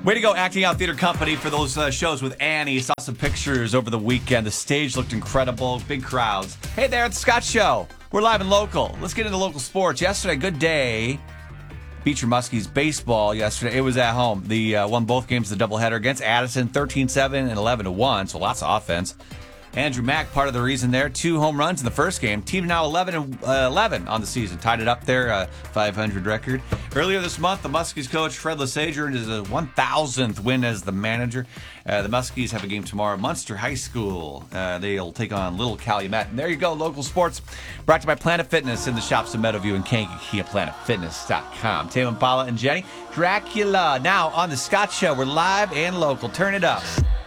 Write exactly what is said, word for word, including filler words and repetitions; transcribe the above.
Way to go, Acting Out Theater Company, for those uh, shows with Annie. Saw some pictures over the weekend. The stage looked incredible. Big crowds. Hey there, it's the Scott Show. We're live and local. Let's get into local sports. Yesterday, good day. Beecher Muskies baseball yesterday. It was at home. They uh, won both games of the doubleheader against Addison, thirteen seven and eleven to one, so lots of offense. Andrew Mack, part of the reason there. Two home runs in the first game. Team now eleven and eleven on the season. Tied it up there, uh, five hundred record. Earlier this month, the Muskies coach, Fred Lesager, earned his one thousandth win as the manager. Uh, the Muskies have a game tomorrow at Munster High School. Uh, they'll take on Little Calumet. And there you go, local sports. Brought to you by Planet Fitness in the shops in Meadowview and Kankakee at planet fitness dot com. Tame Impala and Jenny Dracula. Now on the Scott Show, we're live and local. Turn it up.